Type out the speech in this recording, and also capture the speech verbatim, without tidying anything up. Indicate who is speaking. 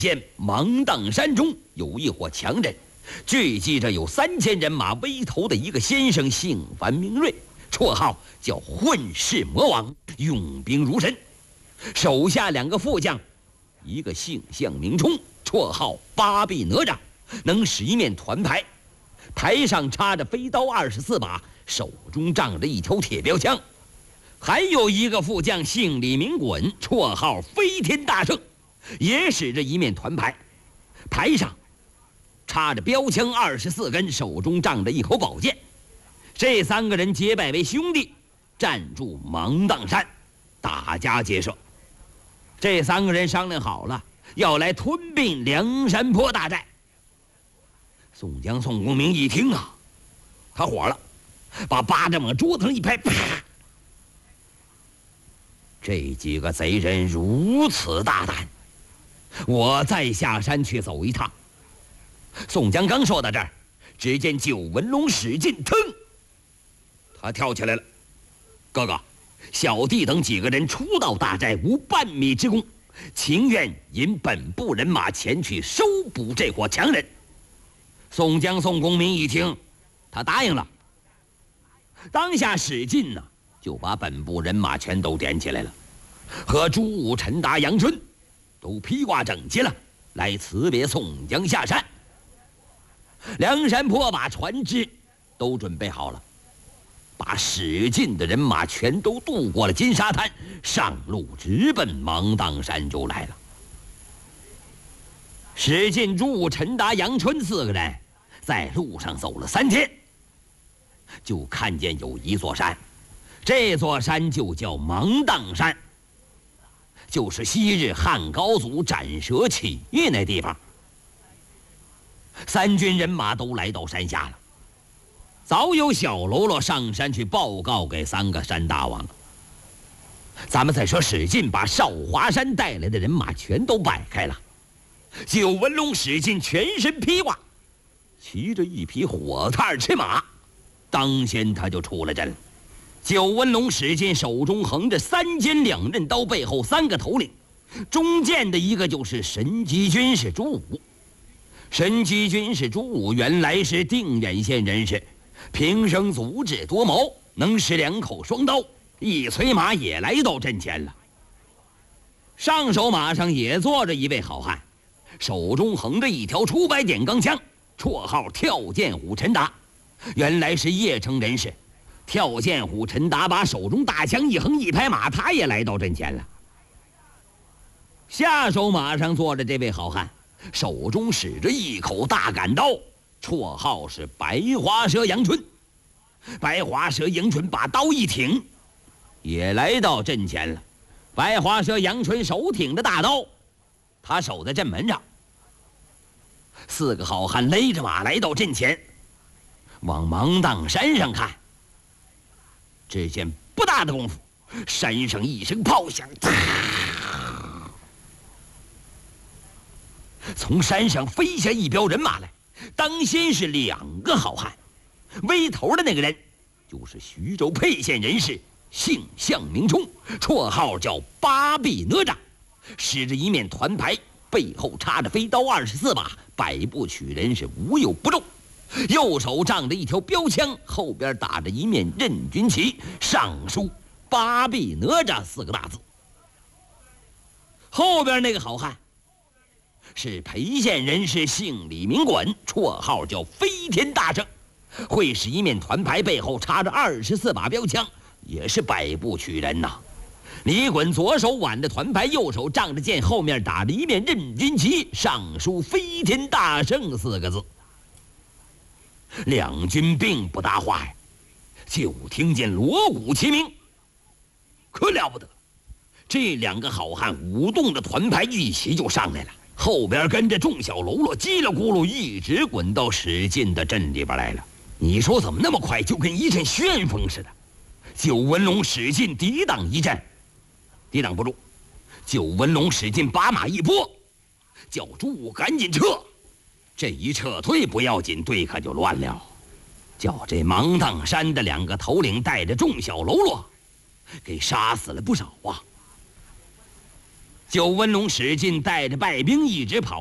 Speaker 1: 见芒砀山中有一伙强人，聚集着有三千人马为头的一个先生，姓樊名瑞，绰号叫混世魔王，用兵如神。手下两个副将，一个姓向名冲，绰号八臂哪吒，能使一面团牌，牌上插着飞刀二十四把，手中仗着一条铁标枪。还有一个副将姓李名衮，绰号飞天大圣，也使着一面团牌，牌上插着标枪二十四根，手中仗着一口宝剑。这三个人结拜为兄弟，站住芒砀山，打家劫舍。这三个人商量好了，要来吞并梁山坡大寨。宋江、宋公明一听啊，他火了，把巴掌往桌子上一拍，啪！这几个贼人如此大胆，我再下山去走一趟。宋江刚说到这儿，只见九纹龙使劲腾，他跳起来了。哥哥，小弟等几个人初到大寨，无半米之功，情愿引本部人马前去收捕这伙强人。宋江、宋公明一听，他答应了。当下使劲呢，就把本部人马全都点起来了，和朱武、陈达、杨春都披挂整齐了，来辞别宋江下山。梁山坡把船只都准备好了，把使劲的人马全都渡过了金沙滩，上路直奔芒砀山就来了。使劲、朱武、陈达、杨春四个人在路上走了三天，就看见有一座山，这座山就叫芒砀山，就是昔日汉高祖斩蛇起义那地方。三军人马都来到山下了，早有小喽啰上山去报告给三个山大王。咱们再说史进把少华山带来的人马全都摆开了，九纹龙史进全身披挂，骑着一匹火炭赤马，当先他就出了阵。九纹龙史进手中横着三尖两刃刀，背后三个头领，中间的一个就是神机军师朱武。神机军师朱武原来是定远县人士，平生足智多谋，能使两口双刀，一催马也来到阵前了。上手马上也坐着一位好汉，手中横着一条出白点钢枪，绰号跳涧虎陈达，原来是邺城人士。跳涧虎陈达把手中大枪一横一拍马，他也来到阵前了。下手马上坐着这位好汉，手中使着一口大杆刀，绰号是白花蛇杨春。白花蛇杨春把刀一挺，也来到阵前了。白花蛇杨春手挺着大刀，他守在阵门上。四个好汉勒着马来到阵前，往芒砀山上看。只见不大的功夫，山上一声炮响，从山上飞下一彪人马来，当先是两个好汉，为头的那个人就是徐州沛县人士，姓向名冲，绰号叫八臂哪吒，使着一面团牌，背后插着飞刀二十四把，百步取人是无有不中。右手仗着一条标枪，后边打着一面任军旗，上书八臂哪吒四个大字。后边那个好汉是裴县人士，姓李名衮，绰号叫飞天大圣，会使一面团牌，背后插着二十四把标枪，也是百步取人呐。李衮左手挽着团牌，右手仗着剑，后面打着一面任军旗，上书飞天大圣四个字。两军并不搭话呀，就听见锣鼓齐鸣，可了不得！这两个好汉舞动的团牌一起就上来了，后边跟着众小喽啰叽里咕噜一直滚到史进的阵里边来了。你说怎么那么快，就跟一阵旋风似的？九纹龙史进抵挡一阵，抵挡不住，九纹龙史进把马一拨，叫朱武赶紧撤。这一撤退不要紧，队可就乱了，叫这芒砀山的两个头领带着众小喽啰给杀死了不少啊。 九纹龙使劲带着败兵一直跑。